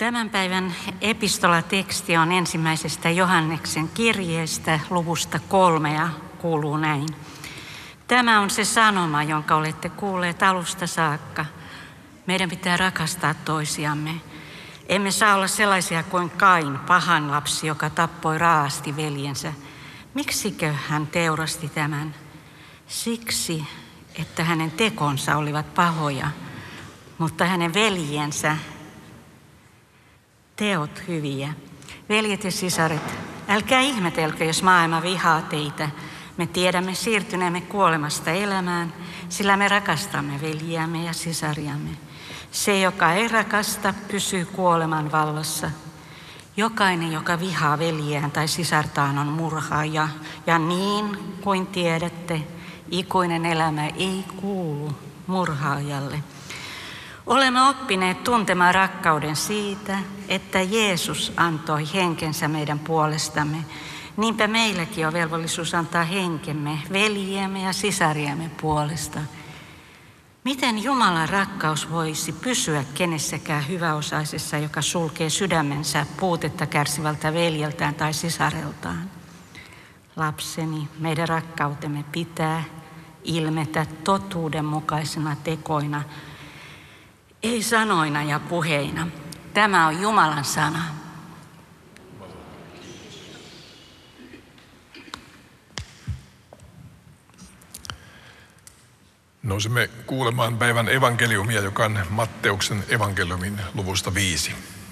Tämän päivän epistolateksti on ensimmäisestä Johanneksen kirjeestä luvusta 3 ja kuuluu näin. Tämä on se sanoma, jonka olette kuulleet alusta saakka. Meidän pitää rakastaa toisiamme. Emme saa olla sellaisia kuin Kain, pahan lapsi, joka tappoi raasti veljensä. Miksikö hän teurasti tämän? Siksi, että hänen tekonsa olivat pahoja, mutta hänen veljensä teot hyviä. Veljet ja sisaret, älkää ihmetelkö, jos maailma vihaa teitä. Me tiedämme siirtyneemme kuolemasta elämään, sillä me rakastamme veljiämme ja sisariamme. Se, joka ei rakasta, pysyy kuoleman vallassa. Jokainen, joka vihaa veljeään tai sisartaan, on murhaaja. Ja niin kuin tiedätte, ikuinen elämä ei kuulu murhaajalle. Olemme oppineet tuntemaan rakkauden siitä, että Jeesus antoi henkensä meidän puolestamme. Niinpä meilläkin on velvollisuus antaa henkemme veljiemme ja sisariamme puolesta. Miten Jumalan rakkaus voisi pysyä kenessäkään hyväosaisessa, joka sulkee sydämensä puutetta kärsivältä veljeltään tai sisareltaan? Lapseni, meidän rakkautemme pitää ilmetä totuudenmukaisena tekoina, ei sanoina ja puheina. Tämä on Jumalan sana. Nousemme kuulemaan päivän evankeliumia, joka on Matteuksen evankeliumin luvusta 5.